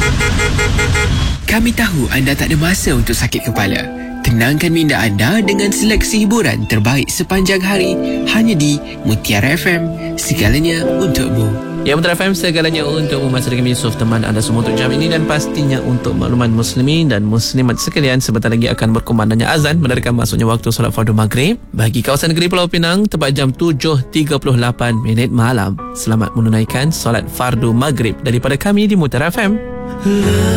Kami tahu anda tak ada masa untuk sakit kepala. Tenangkan minda anda dengan seleksi hiburan terbaik sepanjang hari hanya di Mutiara FM. Segalanya untukmu. Ya, Mutiara FM, segalanya untukmu. Masa dengan Yusof, teman anda semua untuk jam ini, dan pastinya untuk makluman muslimin dan muslimat sekalian, sebentar lagi akan berkumandangnya azan menandakan masuknya waktu solat fardu maghrib bagi kawasan negeri Pulau Pinang tepat jam 7.38 malam. Selamat menunaikan solat fardu maghrib daripada kami di Mutiara FM.